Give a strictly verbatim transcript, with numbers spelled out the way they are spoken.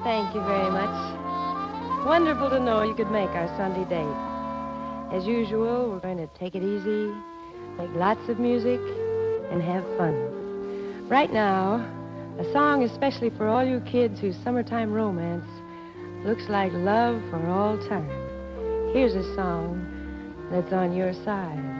Thank you very much. Wonderful to know you could make our Sunday date. As usual, we're going to take it easy, make lots of music, and have fun. Right now, a song especially for all you kids whose summertime romance looks like love for all time. Here's a song that's on your side.